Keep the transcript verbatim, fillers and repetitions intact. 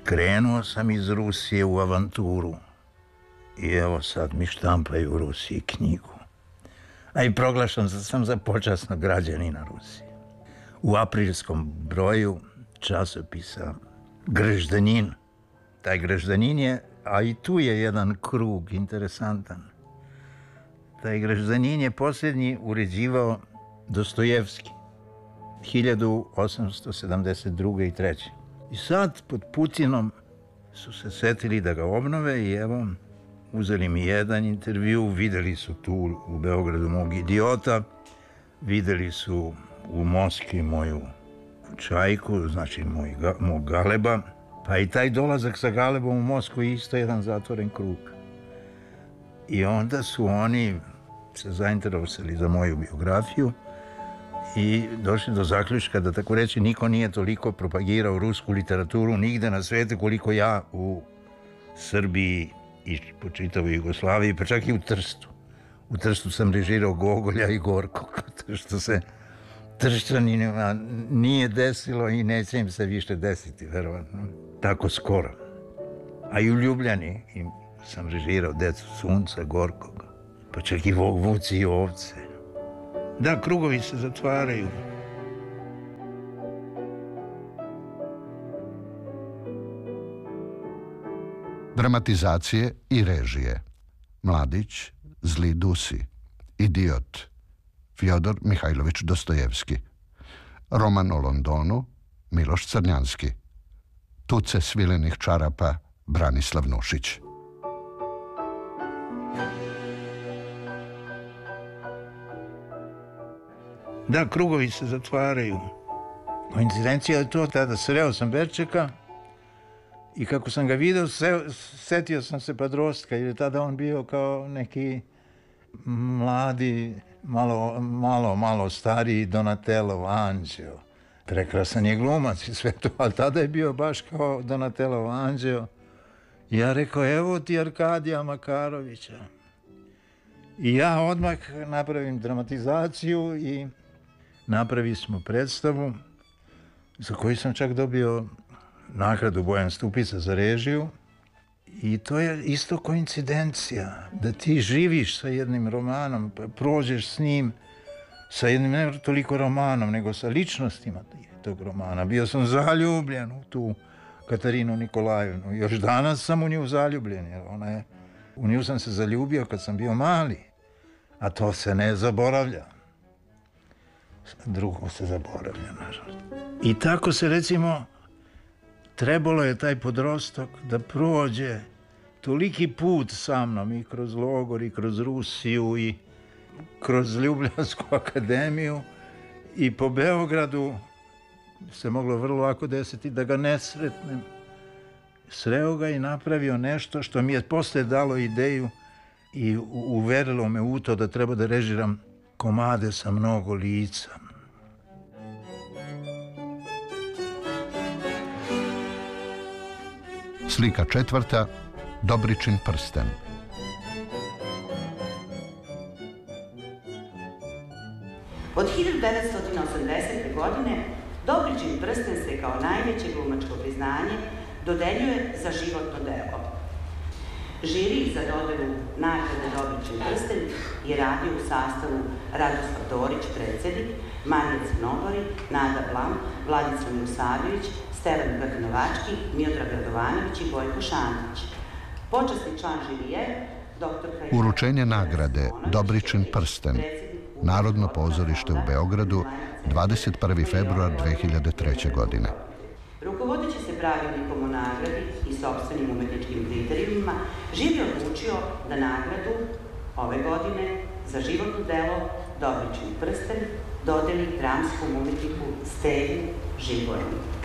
Krenuo sam iz Rusije u avanturu i evo sad mi štampaju u Rusiji knjigu. A i proglašen sam za počasnog građanina Rusije. U aprilskom broju časopisa Graždanin. Taj Graždanin je, a i tu je jedan krug interesantan. Taj Graždanin je posljednji uređivao Dostojevski hiljadu osamsto sedamdeset druge i treće. I sad pod Putinom su se setili da ga obnove i evo uzeli mi jedan intervju, videli su tu u Beogradu mog idiota, videli su u Moskvi moju Čajku, znači moj, mog Galeba, pa i taj dolazak sa Galebom u Moskvu je isto jedan zatvoren krug. I onda su oni se zainteresovali za moju biografiju i došli do zaključka da, tako reći, niko nije toliko propagirao rusku literaturu nigde na svijetu koliko ja u Srbiji i po čitavoj Jugoslaviji, pa čak i u Trstu. U Trstu sam režirao Gogolja i Gorkog, što se Tršćanima nije desilo i neće im se više desiti, verovatno, tako skoro. A i u Ljubljani sam režirao Decu sunca, Gorkog, pa čak i Vuci i ovce. Da, krugovi se zatvaraju. Dramatizacije i režije. Mladić, Zli Dusi, Idiot, Fjodor Mihajlović Dostojevski. Roman o Londonu, Miloš Crnjanski. Tuce svilenih čarapa, Branislav Nušić. Da, krugovi se zatvaraju. Koincidencija je to, tada sreo sam Berčeka i kako sam ga video, setio sam se Padrostka, jer je tada on bio kao neki mladi, malo, malo, malo stariji Donatello anđeo. Prekrasan je glumac i sve to, ali tada je bio baš kao Donatello anđeo. I ja rekao, evo ti Arkadija Makarovića. I ja odmah napravim dramatizaciju i napravili smo predstavu za koju sam čak dobio nagradu Bojan Stupica za režiju. I to je isto koincidencija, da ti živiš sa jednim romanom, pa prođeš s njim, sa jednim ne toliko romanom, nego sa ličnostima tog romana. Bio sam zaljubljen u tu Katarinu Nikolajevnu. Još danas sam u nju zaljubljen, jer ona je, u nju sam se zaljubio kad sam bio mali, a to se ne zaboravlja. Drugo se zaboravlja, nažalost. I tako se, recimo, trebalo je taj podrostok da prođe toliki put sa mnom i kroz logor i kroz Rusiju i kroz Ljubljansku akademiju i po Beogradu se moglo vrlo lako desiti da ga ne sretnem. Sreo ga i napravio nešto što mi je posle dalo ideju i uverilo me u to da treba da režiram komade sa mnogo lica. Slika četvrta, Dobričin prsten. Od hiljadu devetsto osamdesete. godine Dobričin prsten se kao najveće glumačko priznanje dodeljuje za životno delo. Žiri za dodelu nagrade Dobričin prsten je radio u sastavu Radoslav Dorić, predsjednik, Marija Crnogori, Nada Blam, Vladica Milosavljević, Stevan Brknovački, Miodrag Radovanović i Bojko Šantić. Počasni član žirije, doktor Uručenje nagrade Dobričin prsten, Narodno pozorište u Beogradu, dvadeset prvi februar dve hiljade treće. godine. Rukovodeći se pravilnikom o nagradi i sopstvenim umetničkim kriterijumima, žiri je odlučio da nagradu ove godine za životno delo Dobričin prsten dodeli dramskom umetniku Stevi Žigoju.